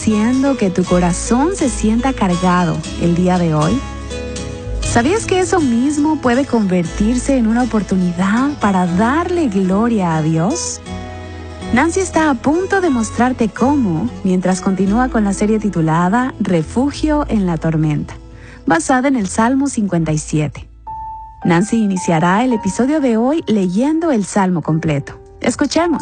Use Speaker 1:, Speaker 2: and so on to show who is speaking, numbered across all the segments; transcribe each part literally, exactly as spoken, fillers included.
Speaker 1: haciendo que tu corazón se sienta cargado el día de hoy? ¿Sabías que eso mismo puede convertirse en una oportunidad para darle gloria a Dios? Nancy está a punto de mostrarte cómo, mientras continúa con la serie titulada Refugio en la Tormenta, basada en el Salmo cincuenta y siete. Nancy iniciará el episodio de hoy leyendo el Salmo completo. Escuchemos.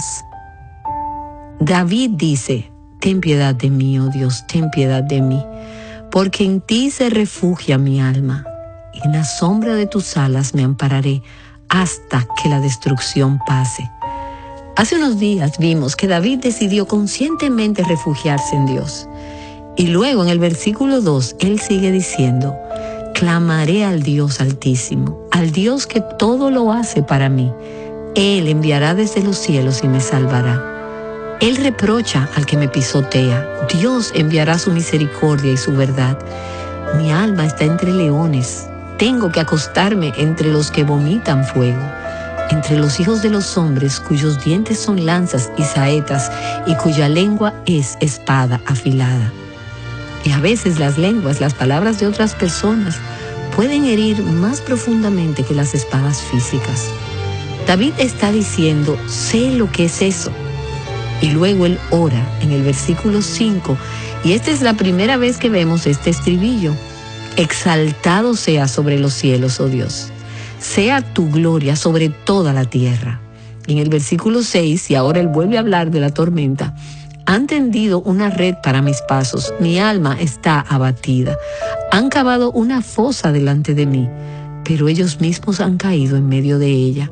Speaker 2: David dice: ten piedad de mí, oh Dios, ten piedad de mí, porque en ti se refugia mi alma. En la sombra de tus alas me ampararé hasta que la destrucción pase. Hace unos días vimos que David decidió conscientemente refugiarse en Dios. Y luego en el versículo dos, él sigue diciendo: clamaré al Dios Altísimo, al Dios que todo lo hace para mí. Él enviará desde los cielos y me salvará. Él reprocha al que me pisotea. Dios enviará su misericordia y su verdad. Mi alma está entre leones. Tengo que acostarme entre los que vomitan fuego, entre los hijos de los hombres cuyos dientes son lanzas y saetas y cuya lengua es espada afilada. Y a veces las lenguas, las palabras de otras personas, pueden herir más profundamente que las espadas físicas. David está diciendo: sé lo que es eso. Y luego él ora en el versículo cinco, y esta es la primera vez que vemos este estribillo: exaltado sea sobre los cielos, oh Dios, sea tu gloria sobre toda la tierra. Y en el versículo seis, y ahora él vuelve a hablar de la tormenta: han tendido una red para mis pasos, mi alma está abatida. Han cavado una fosa delante de mí, pero ellos mismos han caído en medio de ella.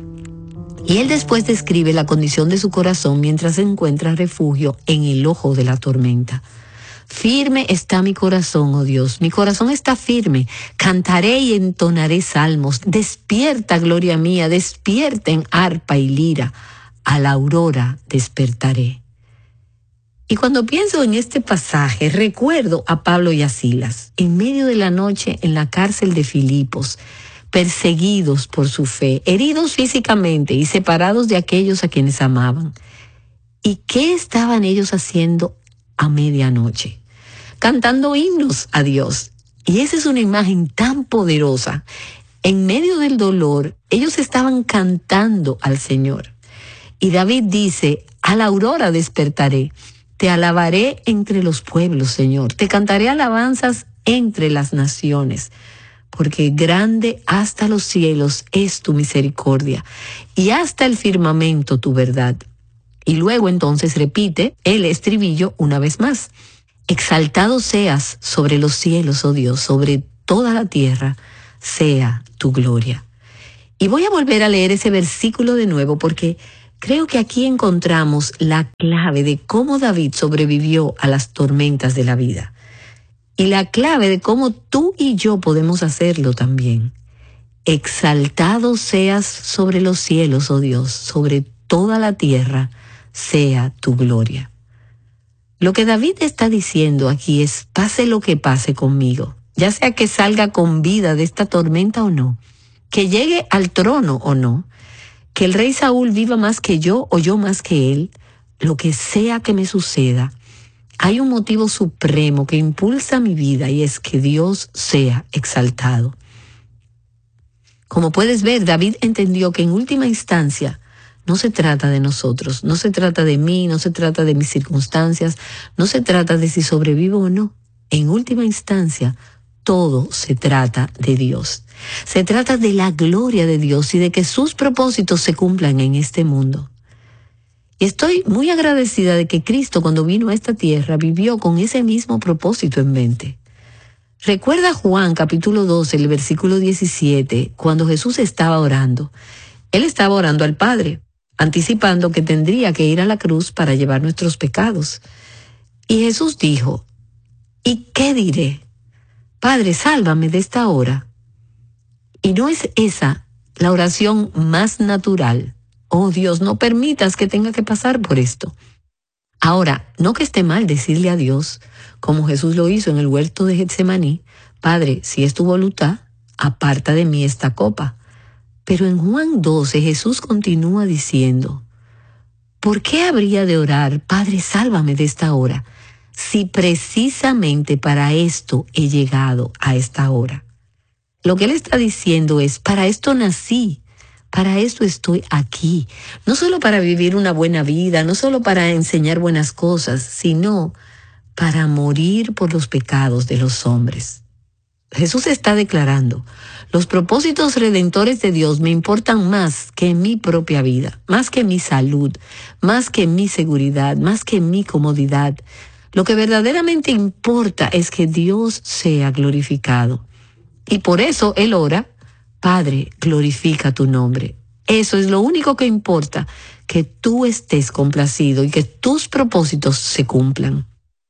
Speaker 2: Y él después describe la condición de su corazón mientras encuentra refugio en el ojo de la tormenta. Firme está mi corazón, oh Dios, mi corazón está firme. Cantaré y entonaré salmos. Despierta, gloria mía, despierta en arpa y lira. A la aurora despertaré. Y cuando pienso en este pasaje, recuerdo a Pablo y a Silas, en medio de la noche en la cárcel de Filipos, perseguidos por su fe, heridos físicamente y separados de aquellos a quienes amaban. ¿Y qué estaban ellos haciendo a medianoche? Cantando himnos a Dios. Y esa es una imagen tan poderosa. En medio del dolor, ellos estaban cantando al Señor. Y David dice: a la aurora despertaré. Te alabaré entre los pueblos, Señor. Te cantaré alabanzas entre las naciones. Porque grande hasta los cielos es tu misericordia, y hasta el firmamento tu verdad. Y luego entonces repite el estribillo una vez más: exaltado seas sobre los cielos, oh Dios, sobre toda la tierra sea tu gloria. Y voy a volver a leer ese versículo de nuevo porque creo que aquí encontramos la clave de cómo David sobrevivió a las tormentas de la vida. Y la clave de cómo tú y yo podemos hacerlo también. Exaltado seas sobre los cielos, oh Dios, sobre toda la tierra sea tu gloria. Lo que David está diciendo aquí es: pase lo que pase conmigo, ya sea que salga con vida de esta tormenta o no, que llegue al trono o no, que el rey Saúl viva más que yo o yo más que él, lo que sea que me suceda, hay un motivo supremo que impulsa mi vida, y es que Dios sea exaltado. Como puedes ver, David entendió que en última instancia no se trata de nosotros, no se trata de mí, no se trata de mis circunstancias, no se trata de si sobrevivo o no. En última instancia, todo se trata de Dios. Se trata de la gloria de Dios y de que sus propósitos se cumplan en este mundo. Y estoy muy agradecida de que Cristo, cuando vino a esta tierra, vivió con ese mismo propósito en mente. Recuerda Juan capítulo doce, el versículo diecisiete, cuando Jesús estaba orando. Él estaba orando al Padre, anticipando que tendría que ir a la cruz para llevar nuestros pecados. Y Jesús dijo: ¿y qué diré? Padre, sálvame de esta hora. Y no es esa la oración más natural. Oh Dios, no permitas que tenga que pasar por esto. Ahora, no que esté mal decirle a Dios, como Jesús lo hizo en el huerto de Getsemaní: Padre, si es tu voluntad, aparta de mí esta copa. Pero en Juan doce Jesús continúa diciendo: ¿por qué habría de orar, Padre, sálvame de esta hora? si precisamente para esto he llegado a esta hora? Lo que él está diciendo es, para esto nací, para esto estoy aquí. No solo para vivir una buena vida, no solo para enseñar buenas cosas, sino para morir por los pecados de los hombres. Jesús está declarando, los propósitos redentores de Dios me importan más que mi propia vida, más que mi salud, más que mi seguridad, más que mi comodidad. Lo que verdaderamente importa es que Dios sea glorificado. Y por eso Él ora, Padre, glorifica tu nombre. Eso es lo único que importa, que tú estés complacido y que tus propósitos se cumplan.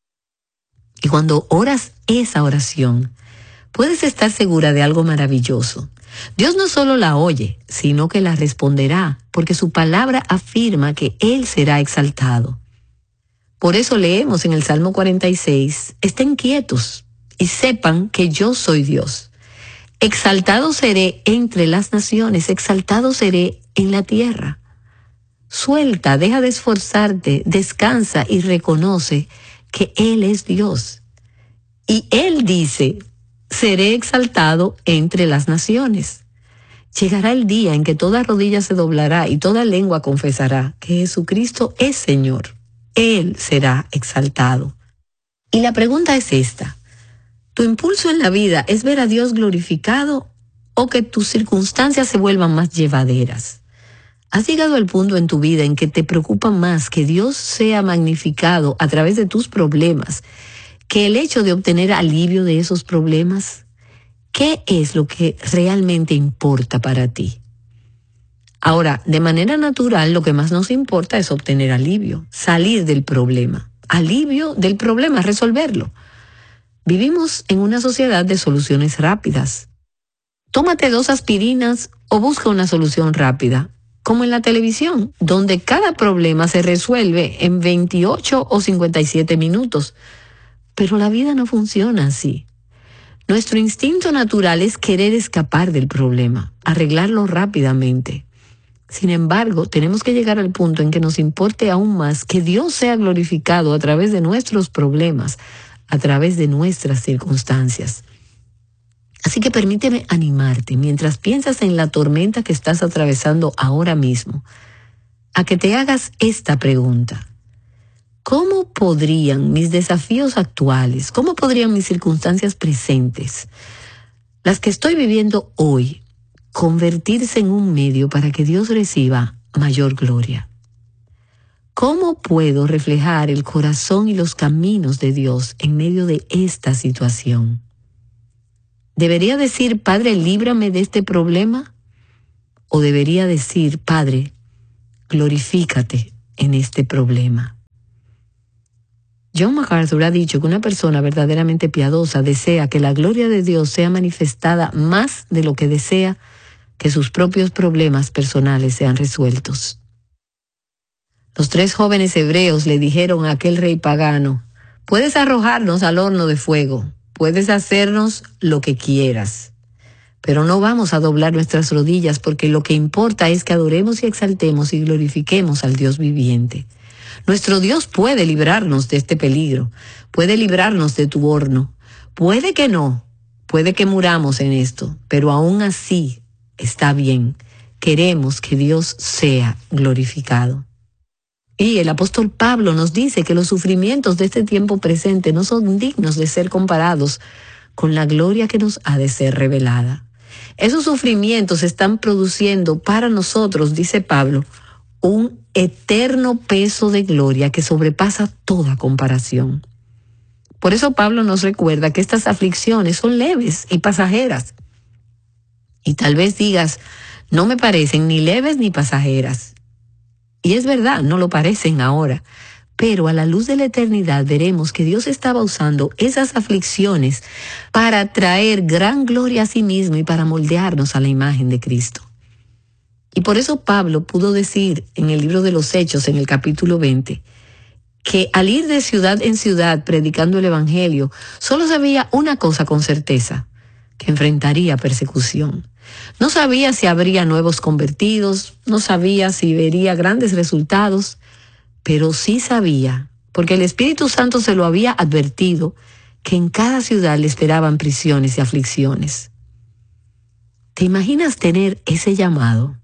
Speaker 2: Y cuando oras esa oración, puedes estar segura de algo maravilloso. Dios no solo la oye, sino que la responderá, porque su palabra afirma que Él será exaltado. Por eso leemos en el Salmo cuarenta y seis, estén quietos y sepan que yo soy Dios. Exaltado seré entre las naciones, exaltado seré en la tierra. Suelta, deja de esforzarte, descansa y reconoce que Él es Dios. Y Él dice, seré exaltado entre las naciones. Llegará el día en que toda rodilla se doblará y toda lengua confesará que Jesucristo es Señor. Él será exaltado. Y la pregunta es esta. ¿Tu impulso en la vida es ver a Dios glorificado o que tus circunstancias se vuelvan más llevaderas? ¿Has llegado al punto en tu vida en que te preocupa más que Dios sea magnificado a través de tus problemas que el hecho de obtener alivio de esos problemas? ¿Qué es lo que realmente importa para ti? Ahora, de manera natural, lo que más nos importa es obtener alivio, salir del problema. Alivio del problema, resolverlo. Vivimos en una sociedad de soluciones rápidas. Tómate dos aspirinas o busca una solución rápida, como en la televisión, donde cada problema se resuelve en veintiocho o cincuenta y siete minutos. Pero la vida no funciona así. Nuestro instinto natural es querer escapar del problema, arreglarlo rápidamente. Sin embargo, tenemos que llegar al punto en que nos importe aún más que Dios sea glorificado a través de nuestros problemas, a través de nuestras circunstancias. Así que permíteme animarte mientras piensas en la tormenta que estás atravesando ahora mismo, a que te hagas esta pregunta. ¿Cómo podrían mis desafíos actuales, cómo podrían mis circunstancias presentes, las que estoy viviendo hoy, convertirse en un medio para que Dios reciba mayor gloria? ¿Cómo puedo reflejar el corazón y los caminos de Dios en medio de esta situación? ¿Debería decir, Padre, líbrame de este problema? ¿O debería decir, Padre, glorifícate en este problema? John MacArthur ha dicho que una persona verdaderamente piadosa desea que la gloria de Dios sea manifestada más de lo que desea que sus propios problemas personales sean resueltos. Los tres jóvenes hebreos le dijeron a aquel rey pagano, puedes arrojarnos al horno de fuego, puedes hacernos lo que quieras, pero no vamos a doblar nuestras rodillas porque lo que importa es que adoremos y exaltemos y glorifiquemos al Dios viviente. Nuestro Dios puede librarnos de este peligro, puede librarnos de tu horno, puede que no, puede que muramos en esto, pero aún así está bien, queremos que Dios sea glorificado. Y el apóstol Pablo nos dice que los sufrimientos de este tiempo presente no son dignos de ser comparados con la gloria que nos ha de ser revelada. Esos sufrimientos están produciendo para nosotros, dice Pablo, un eterno peso de gloria que sobrepasa toda comparación. Por eso Pablo nos recuerda que estas aflicciones son leves y pasajeras. Y tal vez digas, no me parecen ni leves ni pasajeras. Y es verdad, no lo parecen ahora. Pero a la luz de la eternidad veremos que Dios estaba usando esas aflicciones para traer gran gloria a sí mismo y para moldearnos a la imagen de Cristo. Y por eso Pablo pudo decir en el libro de los Hechos, en el capítulo veinte, que al ir de ciudad en ciudad predicando el evangelio, solo sabía una cosa con certeza, que enfrentaría persecución. No sabía si habría nuevos convertidos, no sabía si vería grandes resultados, pero sí sabía porque el Espíritu Santo se lo había advertido que en cada ciudad le esperaban prisiones y aflicciones. ¿Te imaginas tener ese llamado?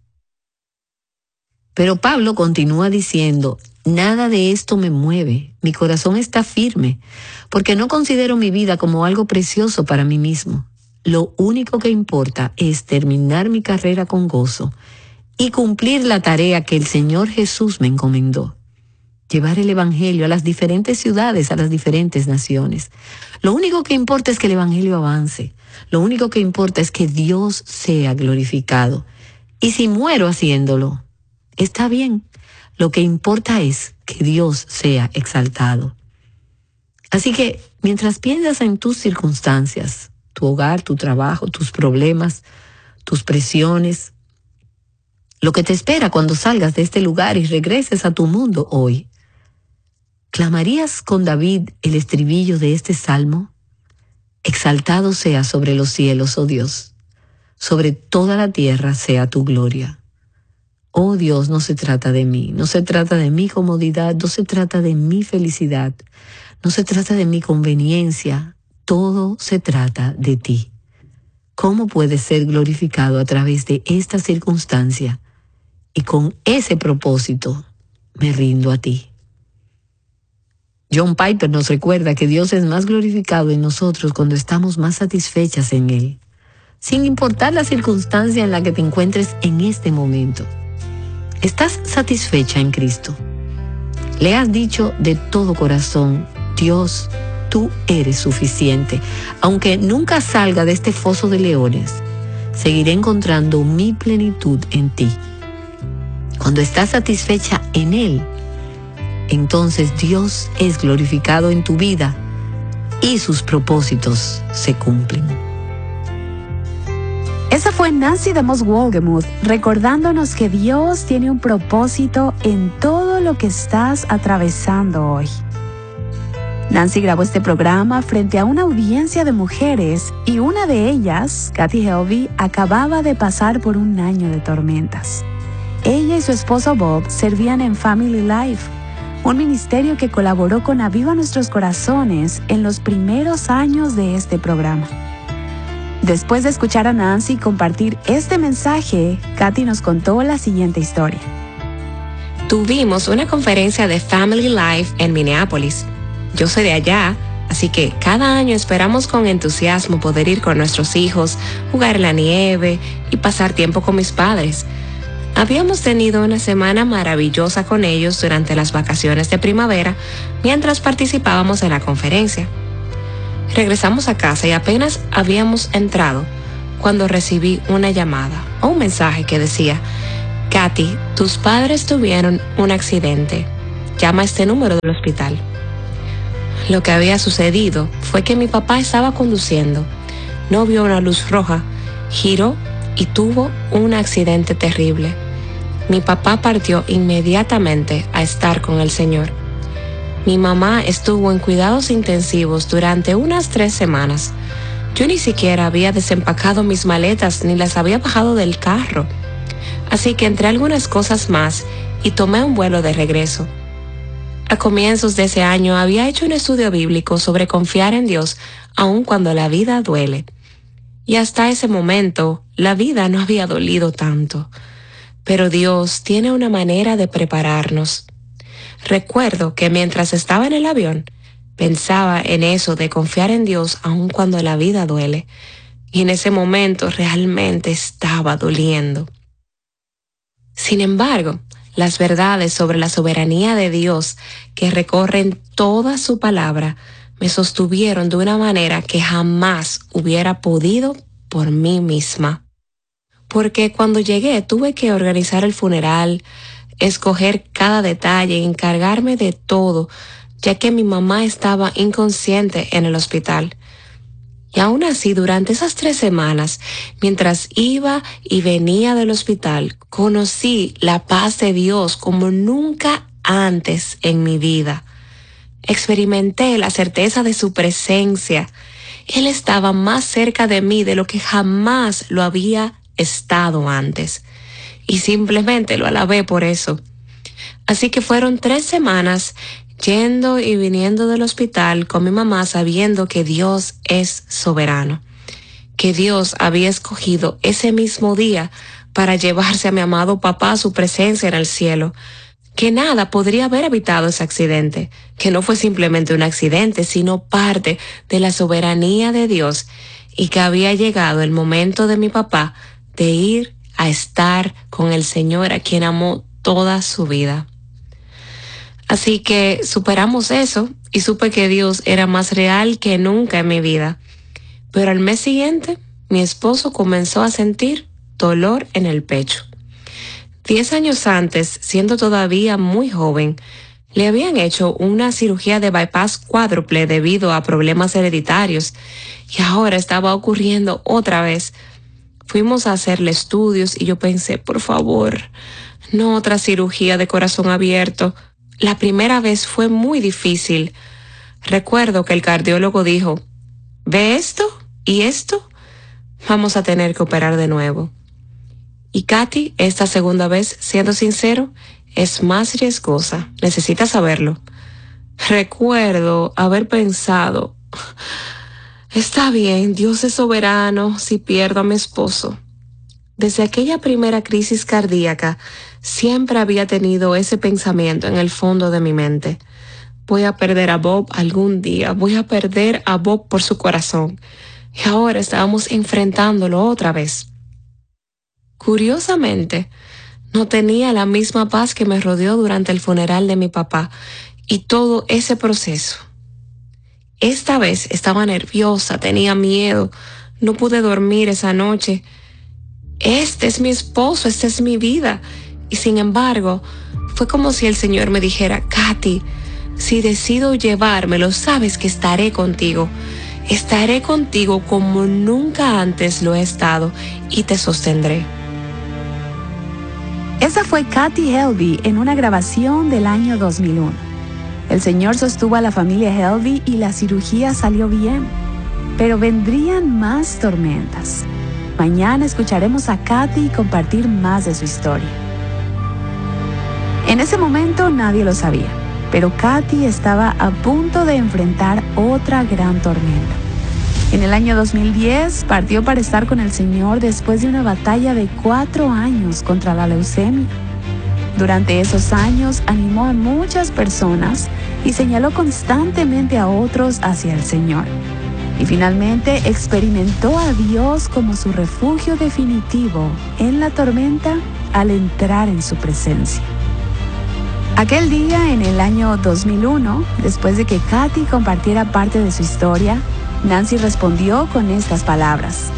Speaker 2: Pero Pablo continúa diciendo, nada de esto me mueve, mi corazón está firme, porque no considero mi vida como algo precioso para mí mismo. Lo único que importa es terminar mi carrera con gozo y cumplir la tarea que el Señor Jesús me encomendó. Llevar el Evangelio a las diferentes ciudades, a las diferentes naciones. Lo único que importa es que el Evangelio avance. Lo único que importa es que Dios sea glorificado. Y si muero haciéndolo, está bien. Lo que importa es que Dios sea exaltado. Así que, mientras piensas en tus circunstancias, tu hogar, tu trabajo, tus problemas, tus presiones, lo que te espera cuando salgas de este lugar y regreses a tu mundo hoy, ¿clamarías con David el estribillo de este salmo? Exaltado sea sobre los cielos, oh Dios, sobre toda la tierra sea tu gloria. Oh Dios, no se trata de mí, no se trata de mi comodidad, no se trata de mi felicidad, no se trata de mi conveniencia, todo se trata de ti. ¿Cómo puedes ser glorificado a través de esta circunstancia? Y con ese propósito me rindo a ti. John Piper nos recuerda que Dios es más glorificado en nosotros cuando estamos más satisfechas en Él, sin importar la circunstancia en la que te encuentres en este momento. ¿Estás satisfecha en Cristo? Le has dicho de todo corazón, Dios, tú eres suficiente. Aunque nunca salga de este foso de leones, seguiré encontrando mi plenitud en ti. Cuando estás satisfecha en Él, entonces Dios es glorificado en tu vida y sus propósitos se cumplen.
Speaker 1: Esa fue Nancy DeMoss Wolgemuth recordándonos que Dios tiene un propósito en todo lo que estás atravesando hoy. Nancy grabó este programa frente a una audiencia de mujeres y una de ellas, Kathy Helby, acababa de pasar por un año de tormentas. Ella y su esposo Bob servían en Family Life, un ministerio que colaboró con Aviva Nuestros Corazones en los primeros años de este programa. Después de escuchar a Nancy compartir este mensaje, Kathy nos contó la siguiente historia.
Speaker 3: Tuvimos una conferencia de Family Life en Minneapolis. Yo soy de allá, así que cada año esperamos con entusiasmo poder ir con nuestros hijos, jugar en la nieve y pasar tiempo con mis padres. Habíamos tenido una semana maravillosa con ellos durante las vacaciones de primavera mientras participábamos en la conferencia. Regresamos a casa y apenas habíamos entrado cuando recibí una llamada o un mensaje que decía: Kathy, tus padres tuvieron un accidente. Llama a este número del hospital. Lo que había sucedido fue que mi papá estaba conduciendo, no vio una luz roja, giró y tuvo un accidente terrible. Mi papá partió inmediatamente a estar con el Señor. Mi mamá estuvo en cuidados intensivos durante unas tres semanas. Yo ni siquiera había desempacado mis maletas ni las había bajado del carro. Así que entré algunas cosas más y tomé un vuelo de regreso. A comienzos de ese año había hecho un estudio bíblico sobre confiar en Dios aun cuando la vida duele. Y hasta ese momento, la vida no había dolido tanto. Pero Dios tiene una manera de prepararnos. Recuerdo que mientras estaba en el avión, pensaba en eso de confiar en Dios aun cuando la vida duele. Y en ese momento realmente estaba doliendo. Sin embargo, las verdades sobre la soberanía de Dios que recorren toda su palabra me sostuvieron de una manera que jamás hubiera podido por mí misma. Porque cuando llegué tuve que organizar el funeral, escoger cada detalle, encargarme de todo, ya que mi mamá estaba inconsciente en el hospital. Y aún así, durante esas tres semanas, mientras iba y venía del hospital, conocí la paz de Dios como nunca antes en mi vida. Experimenté la certeza de su presencia. Él estaba más cerca de mí de lo que jamás lo había estado antes. Y simplemente lo alabé por eso. Así que fueron tres semanas yendo y viniendo del hospital con mi mamá sabiendo que Dios es soberano, que Dios había escogido ese mismo día para llevarse a mi amado papá a su presencia en el cielo, que nada podría haber evitado ese accidente, que no fue simplemente un accidente, sino parte de la soberanía de Dios, y que había llegado el momento de mi papá de ir a estar con el Señor, a quien amó toda su vida. Así que superamos eso y supe que Dios era más real que nunca en mi vida. Pero al mes siguiente, mi esposo comenzó a sentir dolor en el pecho. Diez años antes, siendo todavía muy joven, le habían hecho una cirugía de bypass cuádruple debido a problemas hereditarios y ahora estaba ocurriendo otra vez. Fuimos a hacerle estudios y yo pensé, por favor, no otra cirugía de corazón abierto. La primera vez fue muy difícil. Recuerdo que el cardiólogo dijo, ¿ve esto y esto? Vamos a tener que operar de nuevo. Y Katy, esta segunda vez, siendo sincero, es más riesgosa. Necesitas saberlo. Recuerdo haber pensado, está bien, Dios es soberano si pierdo a mi esposo. Desde aquella primera crisis cardíaca, siempre había tenido ese pensamiento en el fondo de mi mente. Voy a perder a Bob algún día, voy a perder a Bob por su corazón. Y ahora estábamos enfrentándolo otra vez. Curiosamente, no tenía la misma paz que me rodeó durante el funeral de mi papá y todo ese proceso. Esta vez estaba nerviosa, tenía miedo, no pude dormir esa noche. Este es mi esposo, esta es mi vida. Y sin embargo, fue como si el Señor me dijera, Katy, si decido llevármelo, sabes que estaré contigo. Estaré contigo como nunca antes lo he estado y te sostendré.
Speaker 1: Esa fue Katy Helby en una grabación del año dos mil uno. El Señor sostuvo a la familia Helby y la cirugía salió bien, pero vendrían más tormentas. Mañana escucharemos a Katy compartir más de su historia. En ese momento nadie lo sabía, pero Katy estaba a punto de enfrentar otra gran tormenta. En el año dos mil diez partió para estar con el Señor después de una batalla de cuatro años contra la leucemia. Durante esos años animó a muchas personas y señaló constantemente a otros hacia el Señor. Y finalmente experimentó a Dios como su refugio definitivo en la tormenta al entrar en su presencia. Aquel día, en el año dos mil uno, después de que Katy compartiera parte de su historia, Nancy respondió con estas palabras.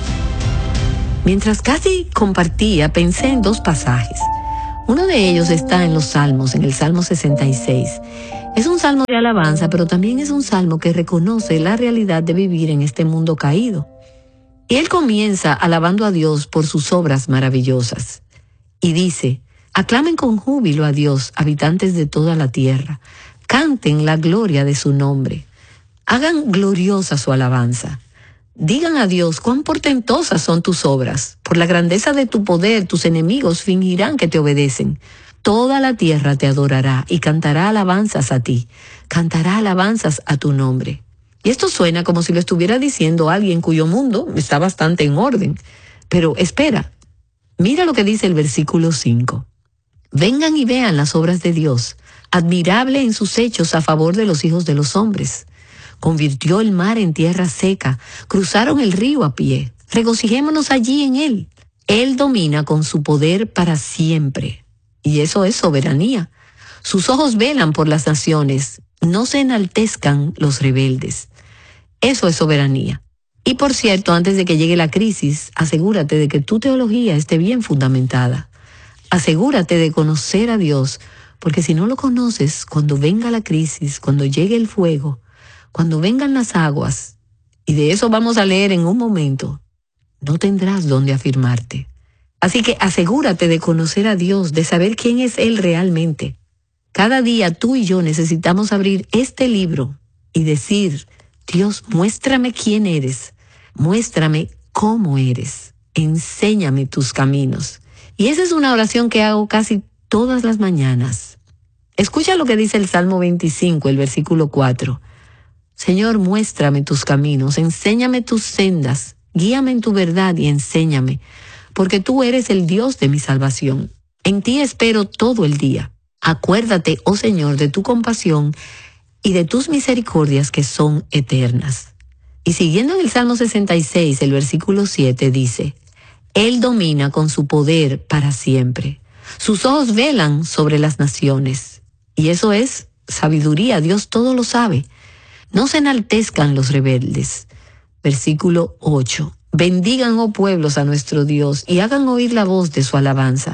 Speaker 2: Mientras Katy compartía, pensé en dos pasajes. Uno de ellos está en los Salmos, en el Salmo sesenta y seis. Es un salmo de alabanza, pero también es un salmo que reconoce la realidad de vivir en este mundo caído. Y él comienza alabando a Dios por sus obras maravillosas. Y dice, aclamen con júbilo a Dios, habitantes de toda la tierra. Canten la gloria de su nombre. Hagan gloriosa su alabanza. Digan a Dios cuán portentosas son tus obras. Por la grandeza de tu poder, tus enemigos fingirán que te obedecen. Toda la tierra te adorará y cantará alabanzas a ti. Cantará alabanzas a tu nombre. Y esto suena como si lo estuviera diciendo alguien cuyo mundo está bastante en orden. Pero espera, mira lo que dice el versículo cinco. Vengan y vean las obras de Dios, admirable en sus hechos a favor de los hijos de los hombres. Convirtió el mar en tierra seca, cruzaron el río a pie. Regocijémonos allí en él. Él domina con su poder para siempre. Y eso es soberanía. Sus ojos velan por las naciones, no se enaltezcan los rebeldes. Eso es soberanía. Y por cierto, antes de que llegue la crisis, asegúrate de que tu teología esté bien fundamentada. Asegúrate de conocer a Dios, porque si no lo conoces, cuando venga la crisis, cuando llegue el fuego, cuando vengan las aguas, y de eso vamos a leer en un momento, no tendrás dónde afirmarte. Así que asegúrate de conocer a Dios, de saber quién es Él realmente. Cada día tú y yo necesitamos abrir este libro y decir, Dios, muéstrame quién eres, muéstrame cómo eres, enséñame tus caminos. Y esa es una oración que hago casi todas las mañanas. Escucha lo que dice el Salmo veinticinco, el versículo cuatro. Señor, muéstrame tus caminos, enséñame tus sendas, guíame en tu verdad y enséñame, porque tú eres el Dios de mi salvación. En ti espero todo el día. Acuérdate, oh Señor, de tu compasión y de tus misericordias que son eternas. Y siguiendo en el Salmo sesenta y seis, el versículo siete dice, Él domina con su poder para siempre. Sus ojos velan sobre las naciones. Y eso es sabiduría, Dios todo lo sabe. No se enaltezcan los rebeldes. Versículo ocho. Bendigan, oh pueblos, a nuestro Dios y hagan oír la voz de su alabanza.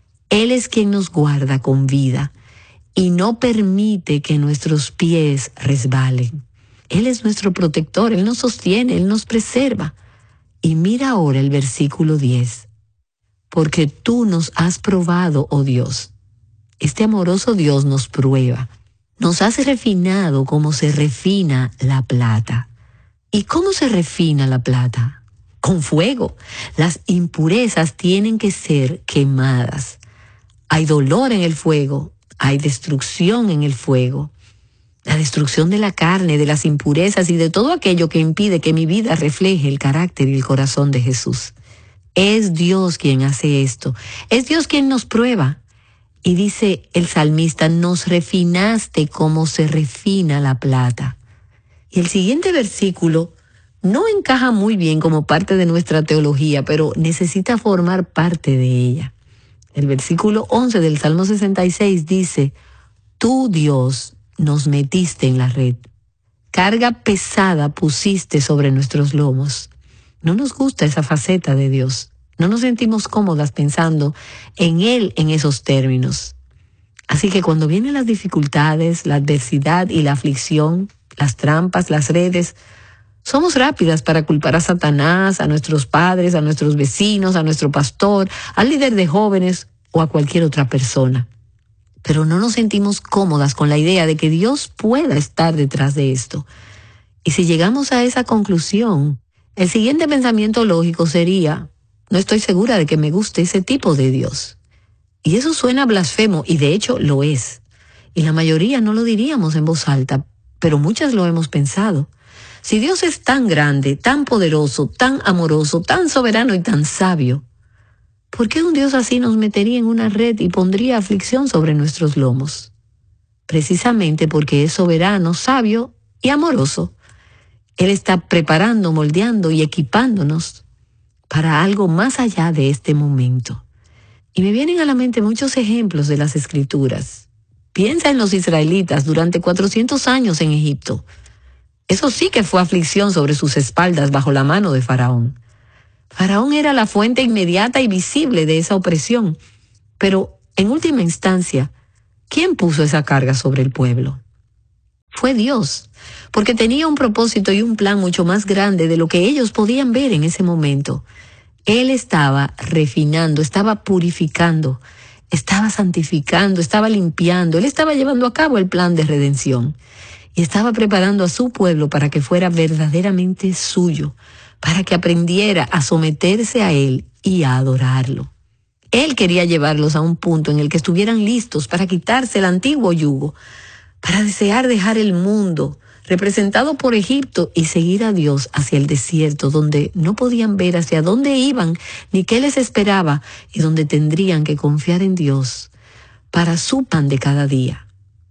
Speaker 2: Él es quien nos guarda con vida y no permite que nuestros pies resbalen. Él es nuestro protector, Él nos sostiene, Él nos preserva. Y mira ahora el versículo diez. Porque tú nos has probado, oh Dios. Este amoroso Dios nos prueba. Nos has refinado como se refina la plata. ¿Y cómo se refina la plata? Con fuego. Las impurezas tienen que ser quemadas. Hay dolor en el fuego, hay destrucción en el fuego. La destrucción de la carne, de las impurezas y de todo aquello que impide que mi vida refleje el carácter y el corazón de Jesús. Es Dios quien hace esto. Es Dios quien nos prueba. Y dice el salmista, nos refinaste como se refina la plata. Y el siguiente versículo no encaja muy bien como parte de nuestra teología, pero necesita formar parte de ella. El versículo once del Salmo sesenta y seis dice, tú, Dios, nos metiste en la red. Carga pesada pusiste sobre nuestros lomos. No nos gusta esa faceta de Dios. No nos sentimos cómodas pensando en Él en esos términos. Así que cuando vienen las dificultades, la adversidad y la aflicción, las trampas, las redes, somos rápidas para culpar a Satanás, a nuestros padres, a nuestros vecinos, a nuestro pastor, al líder de jóvenes o a cualquier otra persona. Pero no nos sentimos cómodas con la idea de que Dios pueda estar detrás de esto. Y si llegamos a esa conclusión, el siguiente pensamiento lógico sería, no estoy segura de que me guste ese tipo de Dios. Y eso suena blasfemo, y de hecho lo es. Y la mayoría no lo diríamos en voz alta, pero muchas lo hemos pensado. Si Dios es tan grande, tan poderoso, tan amoroso, tan soberano y tan sabio, ¿por qué un Dios así nos metería en una red y pondría aflicción sobre nuestros lomos? Precisamente porque es soberano, sabio y amoroso. Él está preparando, moldeando y equipándonos para algo más allá de este momento. Y me vienen a la mente muchos ejemplos de las Escrituras. Piensa en los israelitas durante cuatrocientos años en Egipto. Eso sí que fue aflicción sobre sus espaldas bajo la mano de Faraón. Faraón era la fuente inmediata y visible de esa opresión. Pero, en última instancia, ¿quién puso esa carga sobre el pueblo? Fue Dios, porque tenía un propósito y un plan mucho más grande de lo que ellos podían ver en ese momento. Él estaba refinando, estaba purificando, estaba santificando, estaba limpiando. Él estaba llevando a cabo el plan de redención. Y estaba preparando a su pueblo para que fuera verdaderamente suyo, para que aprendiera a someterse a Él y a adorarlo. Él quería llevarlos a un punto en el que estuvieran listos para quitarse el antiguo yugo, para desear dejar el mundo representado por Egipto y seguir a Dios hacia el desierto, donde no podían ver hacia dónde iban ni qué les esperaba y donde tendrían que confiar en Dios para su pan de cada día.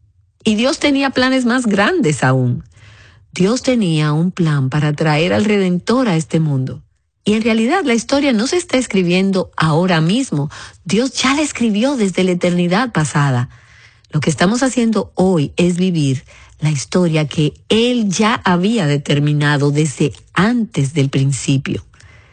Speaker 2: Y Dios tenía planes más grandes aún. Dios tenía un plan para traer al Redentor a este mundo. Y en realidad la historia no se está escribiendo ahora mismo. Dios ya la escribió desde la eternidad pasada. Lo que estamos haciendo hoy es vivir la historia que Él ya había determinado desde antes del principio.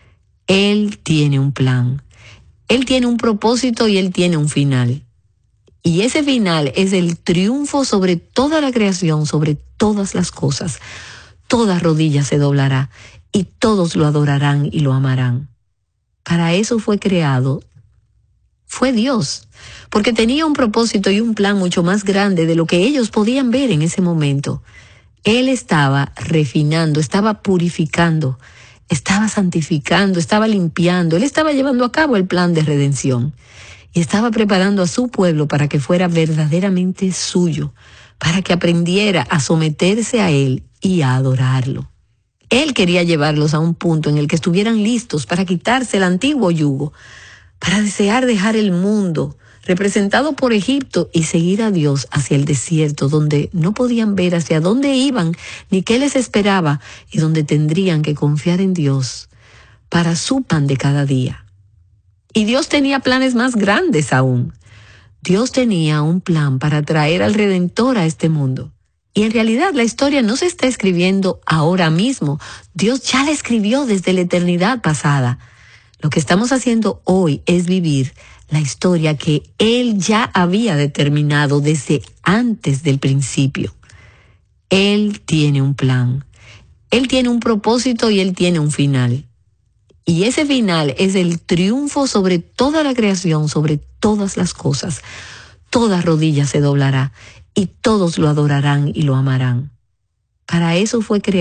Speaker 2: Él tiene un plan. Él tiene un propósito y Él tiene un final. Y ese final es el triunfo sobre toda la creación, sobre todas las cosas. Toda rodilla se doblará y todos lo adorarán y lo amarán. Para eso fue creado. Fue Dios, porque tenía un propósito y un plan mucho más grande de lo que ellos podían ver en ese momento. Él estaba refinando, estaba purificando, estaba santificando, estaba limpiando. Él estaba llevando a cabo el plan de redención. y estaba preparando a su pueblo para que fuera verdaderamente suyo, para que aprendiera a someterse a Él y a adorarlo. Él quería llevarlos a un punto en el que estuvieran listos para quitarse el antiguo yugo, para desear dejar el mundo representado por Egipto y seguir a Dios hacia el desierto, donde no podían ver hacia dónde iban ni qué les esperaba, y donde tendrían que confiar en Dios para su pan de cada día. Y Dios tenía planes más grandes aún. Dios tenía un plan para traer al Redentor a este mundo. Y en realidad la historia no se está escribiendo ahora mismo. Dios ya la escribió desde la eternidad pasada. Lo que estamos haciendo hoy es vivir la historia que Él ya había determinado desde antes del principio. Él tiene un plan. Él tiene un propósito y Él tiene un final. Y ese final es el triunfo sobre toda la creación, sobre todas las cosas. Toda rodilla se doblará y todos lo adorarán y lo amarán. Para eso fue creado.